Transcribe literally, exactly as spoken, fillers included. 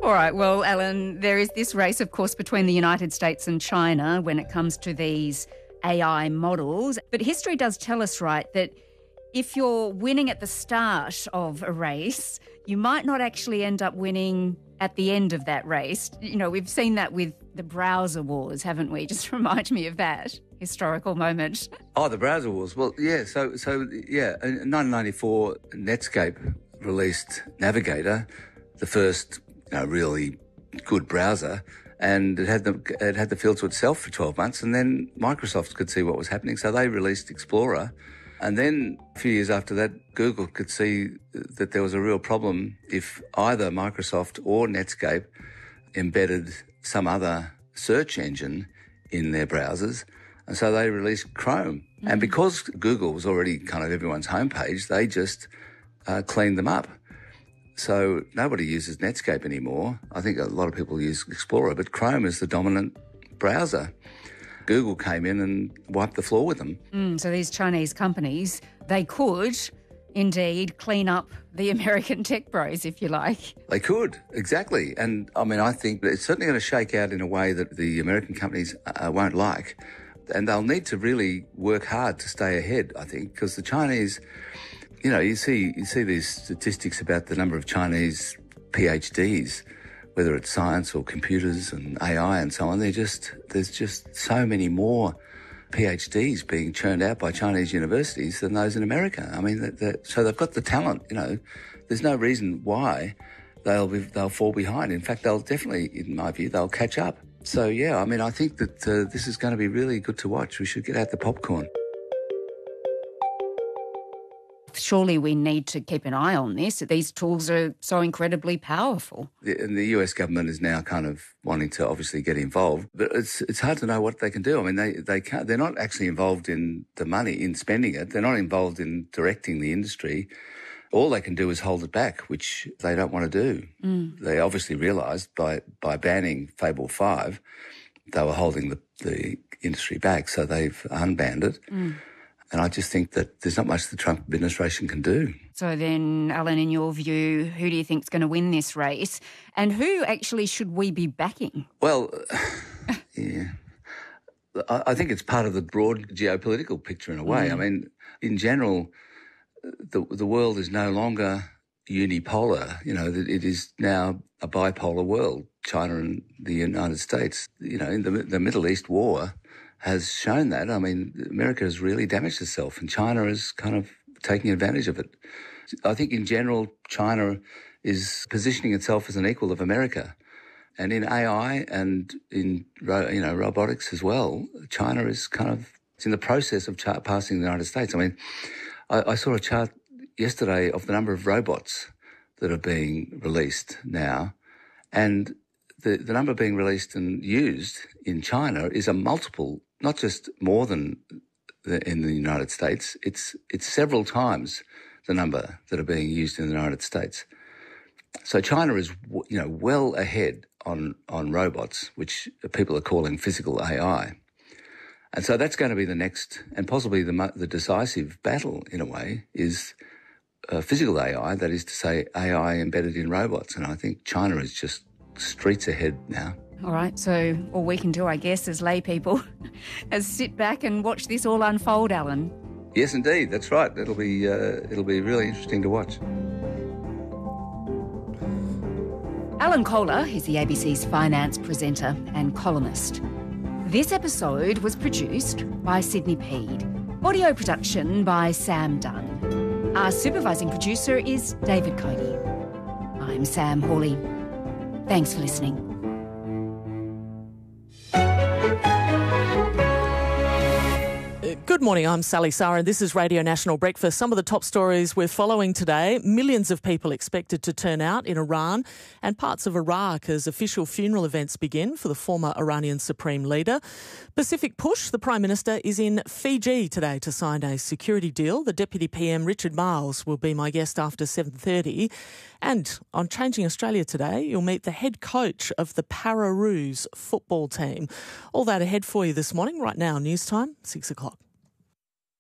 All right, well, Alan, there is this race, of course, between the United States and China when it comes to these A I models. But history does tell us, right, that if you're winning at the start of a race, you might not actually end up winning at the end of that race. You know, we've seen that with the browser wars, haven't we? Just remind me of that historical moment. Oh, the browser wars. Well, yeah, so, so yeah, in nineteen ninety-four, Netscape released Navigator, the first you know, really good browser, and it had the it had the field to itself for twelve months, and then Microsoft could see what was happening, so they released Explorer. And then a few years after that, Google could see that there was a real problem if either Microsoft or Netscape embedded some other search engine in their browsers. And so they released Chrome. Mm-hmm. And because Google was already kind of everyone's homepage, they just uh, cleaned them up. So nobody uses Netscape anymore. I think a lot of people use Explorer, but Chrome is the dominant browser. Google came in and wiped the floor with them. Mm, so these Chinese companies, they could indeed clean up the American tech bros, if you like. They could, exactly. And, I mean, I think it's certainly going to shake out in a way that the American companies uh, won't like. And they'll need to really work hard to stay ahead, I think, because the Chinese, you know, you see you see these statistics about the number of Chinese PhDs, whether it's science or computers and A I and so on. They're just, there's just so many more PhDs being churned out by Chinese universities than those in America. I mean, they're, they're, so they've got the talent, you know. There's no reason why they'll be, they'll fall behind. In fact, they'll definitely, in my view, they'll catch up. So, yeah, I mean, I think that uh, this is going to be really good to watch. We should get out the popcorn. Surely we need to keep an eye on this. These tools are so incredibly powerful. And the U S government is now kind of wanting to obviously get involved, but it's it's hard to know what they can do. I mean, they, they can't, they're not actually involved in the money, in spending it. They're not involved in directing the industry. All they can do is hold it back, which they don't want to do. Mm. They obviously realised by, by banning Fable five, they were holding the, the industry back, so they've unbanned it. Mm. And I just think that there's not much the Trump administration can do. So then, Alan, in your view, who do you think is going to win this race? And who actually should we be backing? Well, yeah, I think it's part of the broad geopolitical picture in a way. Mm. I mean, in general, the the world is no longer unipolar. You know, it is now a bipolar world, China and the United States. You know, in the, the Middle East war has shown that. I mean, America has really damaged itself and China is kind of taking advantage of it. I think in general, China is positioning itself as an equal of America. And in A I and in, you know, robotics as well, China is kind of, it's in the process of chart passing the United States. I mean, I, I saw a chart yesterday of the number of robots that are being released now, and the, the number being released and used in China is a multiple, not just more than the, in the United States. It's it's several times the number that are being used in the United States. So China is, you know, well ahead on on robots, which people are calling physical A I. And so that's going to be the next, and possibly the the decisive battle in a way, is uh, physical A I. That is to say, A I embedded in robots. And I think China is just streets ahead now. All right, so all we can do, I guess, as lay people, is sit back and watch this all unfold, Alan. Yes, indeed, that's right. It'll be uh, it'll be really interesting to watch. Alan Kohler is the A B C's finance presenter and columnist. This episode was produced by Sydney Peed. Audio production by Sam Dunn. Our supervising producer is David Cody. I'm Sam Hawley. Thanks for listening. Good morning, I'm Sally Sarah and this is Radio National Breakfast. Some of the top stories we're following today. Millions of people expected to turn out in Iran and parts of Iraq as official funeral events begin for the former Iranian Supreme Leader. Pacific Push, the Prime Minister, is in Fiji today to sign a security deal. The Deputy P M, Richard Marles, will be my guest after seven thirty. And on Changing Australia today, you'll meet the head coach of the Pararoos football team. All that ahead for you this morning. Right now, news time, six o'clock.